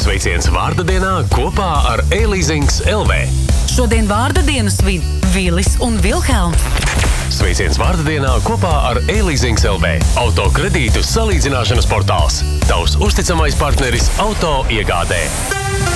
Sveiciens vārda dienā kopā ar E-Leasings LV. Šodien vārda dienu svin Vilis un Vilhelms. Sveiciens vārda dienā kopā ar E-Leasings LV. Auto kredītu salīdzināšanas portāls. Tavs uzticamais partneris auto iegādē.